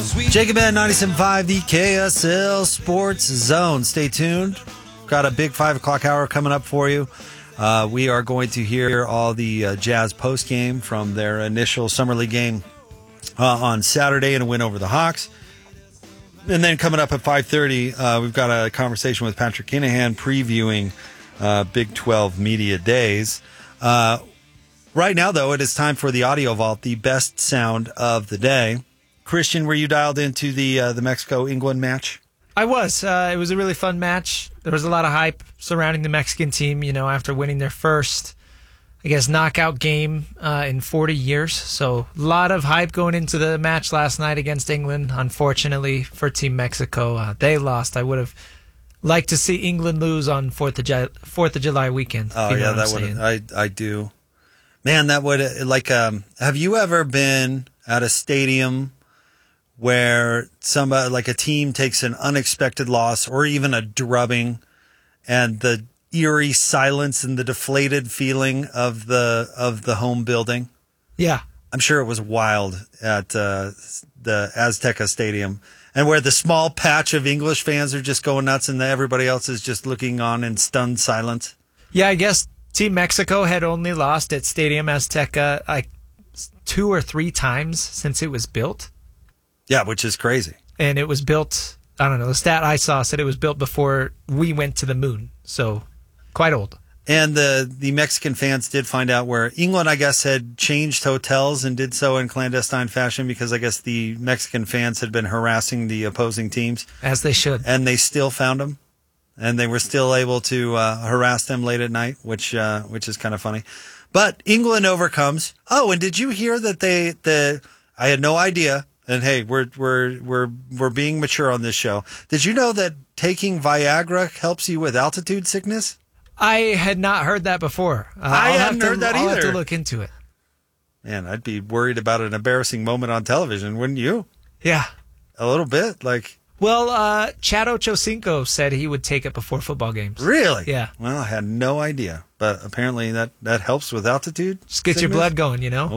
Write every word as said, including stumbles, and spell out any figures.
Jacob Ed, ninety-seven point five, the K S L Sports Zone. Stay tuned. Got a big five o'clock hour coming up for you. Uh, we are going to hear all the uh, Jazz post game from their initial Summer League game uh, on Saturday and a win over the Hawks. And then coming up at five thirty, uh, we've got a conversation with Patrick Kinahan previewing uh, Big twelve Media Days. Uh, right now, though, it is time for the Audio Vault, the best sound of the day. Christian, were you dialed into the uh, the Mexico-England match? I was. Uh, it was a really fun match. There was a lot of hype surrounding the Mexican team, you know, after winning their first, I guess, knockout game uh, in forty years. So a lot of hype going into the match last night against England. Unfortunately for Team Mexico, uh, they lost. I would have liked to see England lose on fourth of July, fourth of July weekend. Oh, you know yeah, that would. I I do. Man, that would, like, um, have you ever been at a stadium where somebody, like a team, takes an unexpected loss or even a drubbing, and the eerie silence and the deflated feeling of the of the home building? Yeah. I'm sure it was wild at uh, the Azteca Stadium, and where the small patch of English fans are just going nuts and everybody else is just looking on in stunned silence. Yeah, I guess Team Mexico had only lost at Stadium Azteca like two or three times since it was built. Yeah, which is crazy. And it was built, I don't know, the stat I saw said it was built before we went to the moon. So quite old. And the, the Mexican fans did find out where England, I guess, had changed hotels and did so in clandestine fashion because I guess the Mexican fans had been harassing the opposing teams. As they should. And they still found them. And they were still able to uh, harass them late at night, which uh, which is kind of funny. But England overcomes. Oh, and did you hear that they the I had no idea. And hey, we're we're we're we're being mature on this show. Did you know that taking Viagra helps you with altitude sickness? I had not heard that before. Uh, I I'll hadn't have to, heard that I'll either. have to look into it. Man, I'd be worried about an embarrassing moment on television, wouldn't you? Yeah, a little bit. Like, well, uh, Chad Ochocinco said he would take it before football games. Really? Yeah. Well, I had no idea, but apparently that that helps with altitude. Just get sickness? your blood going, you know.